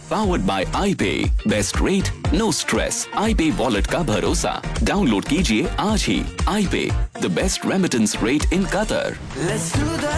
Powered by iPay, best rate, no stress. iPay wallet का भरोसा। Download कीजिए आज ही iPay, the best remittance rate in Qatar. Let's do the